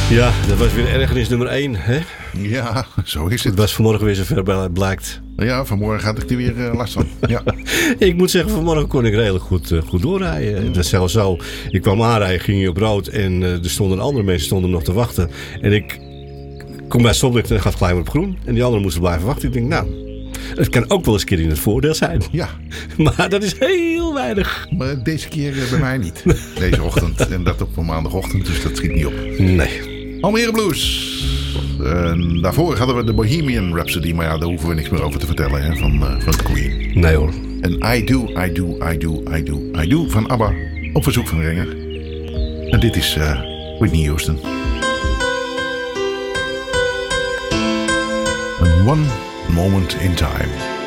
Ja, dat was weer ergernis nummer 1, hè? Ja, zo is Het het. was vanmorgen weer zover blijkt. Ja, vanmorgen had ik er weer last van. Ja. Ik moet zeggen, vanmorgen kon ik redelijk goed doorrijden. Dat is zelfs zo. Ik kwam aanrijden, ging je op rood en er stonden andere mensen nog te wachten. En ik kom bij stoplicht en gaat gelijk op groen. En die anderen moesten blijven wachten. Ik denk, nou, het kan ook wel eens een keer in het voordeel zijn. Ja. Maar dat is heel weinig. Maar deze keer bij mij niet. Deze ochtend. En dat op een maandagochtend, dus dat schiet niet op. Nee. Almere Blues. Daarvoor hadden we de Bohemian Rhapsody. Maar ja, daar hoeven we niks meer over te vertellen hè, van Queen. Nee hoor. En I Do van ABBA. Op verzoek van Renger. En dit is Whitney Houston. And One Moment in Time.